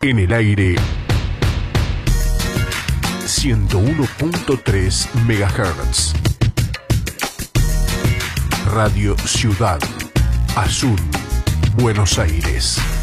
En el aire 101.3 MHz. Radio Ciudad Azul, Buenos Aires.